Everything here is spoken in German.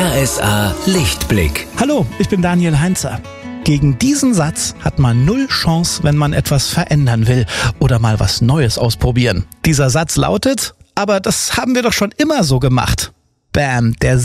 RSA Lichtblick. Hallo, ich bin Daniel Heinzer. Gegen diesen Satz hat man 0 Chance, wenn man etwas verändern will oder mal was Neues ausprobieren. Dieser Satz lautet: Aber das haben wir doch schon immer so gemacht. Bam, der